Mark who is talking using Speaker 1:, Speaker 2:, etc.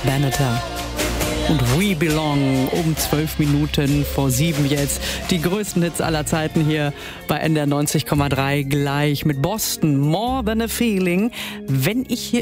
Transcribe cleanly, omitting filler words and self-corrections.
Speaker 1: Banneter. Und We Belong um 12 Minuten vor 7 jetzt. Die größten Hits aller Zeiten hier bei NDR 90,3 gleich mit Boston. More Than a Feeling. Wenn ich hier